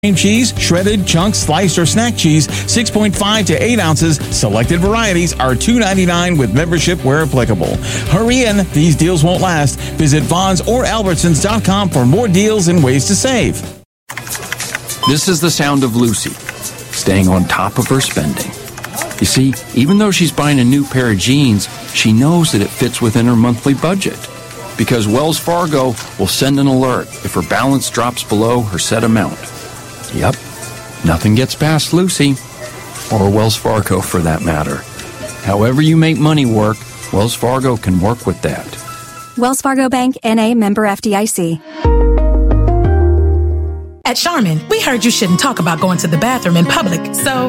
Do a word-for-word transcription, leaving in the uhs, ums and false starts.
Cream cheese, shredded, chunks, sliced, or snack cheese, six point five to eight ounces. Selected varieties are two ninety-nine with membership where applicable. Hurry in, these deals won't last. Visit Vons or Albertsons dot com for more deals and ways to save. This is the sound of Lucy, staying on top of her spending. You see, even though she's buying a new pair of jeans, she knows that it fits within her monthly budget. Because Wells Fargo will send an alert if her balance drops below her set amount. Yep, nothing gets past Lucy, or Wells Fargo for that matter. However you make money work, Wells Fargo can work with that. Wells Fargo Bank, N A, member F D I C. At Charmin, we heard you shouldn't talk about going to the bathroom in public, so